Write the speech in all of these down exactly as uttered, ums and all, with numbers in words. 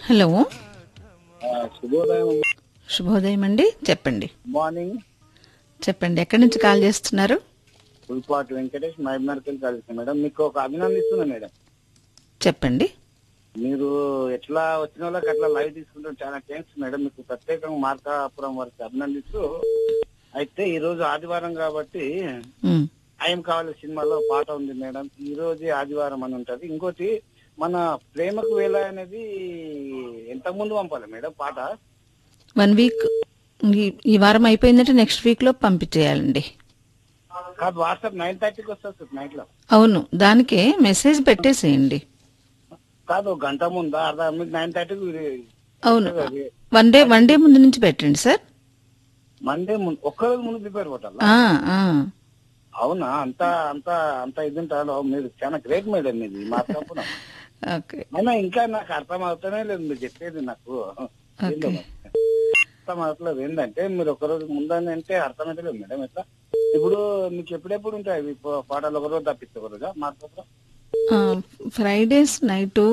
Hello, ఆ, శుభోదయం అమ్మా. శుభోదయం అండి. చెప్పండి మార్నింగ్. చెప్పండి ఎక్కడి నుంచి కాల్ చేస్తున్నారు? పుల్పాటి వెంకటేష్ మైబ్నర్కి కలిసి మేడం, మీకు ఒక అభినందిస్తున్నా మేడం. చెప్పండి. మీరు ఎట్లా వచ్చిన వాళ్ళకి అట్లా లైవ్ తీసుకుంటారు, చాలా థ్యాంక్స్ మేడం. మీకు ప్రత్యేకంగా మార్కాపురం వారికి అభినందిస్తూ, అయితే ఈ రోజు ఆదివారం కాబట్టి ఉమ్, టైం కావాలి సినిమాలో పాట ఉంది మేడం. ఈ రోజు ఆదివారం అని ఉంటది. ఇంకోటి, మన ప్రేమకు వేళ అనేది ఎంత ముందు పంపాలి మేడం పాట? వన్ వీక్ ఈ- ఈ వారం అయిపోయిందంటే నెక్స్ట్ వీక్ లో పంపించేయాలండి. కాదు, వాట్సాప్ నైన్ థర్టీకి వస్తుంది నైట్ లో. అవును, దానికే మెసేజ్ పెట్టేసేయండి. కాదు, గంట ముందా అర్ధ మీకు నైన్ థర్టీకి అవును, వన్ డే వన్ డే ముందు నుంచి పెట్టండి సార్. మండే ముందు ఒక్కరోజు ముందు ప్రిపేర్ కొట్టాలా? ఆ, ఆ, అవునా? అంత అంత అంత ఇది ఉంటారో మీరు, చాలా గ్రేట్ మేడం మీది మార్కాపురం. ఓకే అయినా ఇంకా నాకు అర్థం అవుతానే లేదు మీరు చెప్పేది. నాకు ఏందో ఓకే. మరి. అర్థం అవట్లేదు. ఏంటంటే మీరు ఒక రోజు ముందని అంటే అర్థమైతే లేదు మేడం. ఎట్లా ఇప్పుడు మీకు ఎప్పుడెప్పుడు ఉంటాయి ఇవి పా- పాటలు? ఒక రోజు తప్పిస్తే ఒక రోజా మార్కాపురం? ఆ, ఫ్రైడేస్ నైట్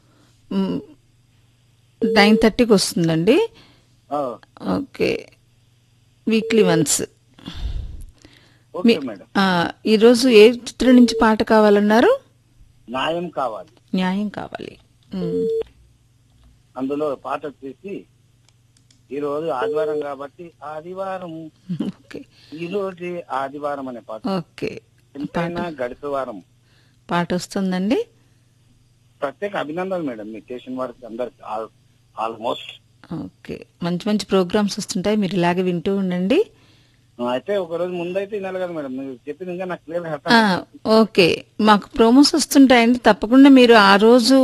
నైన్ థర్టీకి వస్తుందండి. ఆ, okay, weekly once. Okay madam. ఈరోజు ఏ చిత్రం నుంచి పాట కావాలన్నారు? న్యాయం కావాలి. న్యాయం కావాలి. ఉమ్, అందులో పాట వచ్చేసి, ఈ రోజు ఆదివారం కాబట్టి ఆదివారం, ఓకే ఈ రోజు ఆదివారం అనే పాట. ఓకే. ఎంతైనా గడిపే వారం. పాట వస్తుందండి. ప్రత్యేక అభినందనలు మేడం మీ స్టేషన్ వారికి అందరికి, ఆల్మోస్ట్. ఓకే, మంచి మంచి ప్రోగ్రామ్స్ వస్తుంటాయి, మీరు ఇలాగే వింటూ ఉండండి. అయితే ఒక రోజు ముందైతే వినాలి కదా మేడం, మీరు చెప్పింది ఇంకా నాకు క్లియర్ ఆ, ఓకే, మాకు ప్రోమోస్ వస్తుంటాయండి, తప్పకుండా మీరు ఆ రోజు